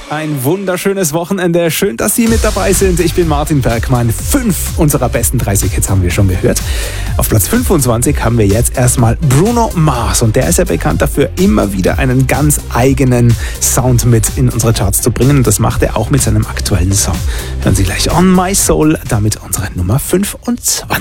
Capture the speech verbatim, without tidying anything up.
Ein wunderschönes Wochenende. Schön, dass Sie mit dabei sind. Ich bin Martin Bergmann. Fünf unserer besten dreißig Hits haben wir schon gehört. Auf Platz fünfundzwanzig haben wir jetzt erstmal Bruno Mars. Und der ist ja bekannt dafür, immer wieder einen ganz eigenen Sound mit in unsere Charts zu bringen. Und das macht er auch mit seinem aktuellen Song. Hören Sie gleich On My Soul, damit unsere Nummer fünfundzwanzig.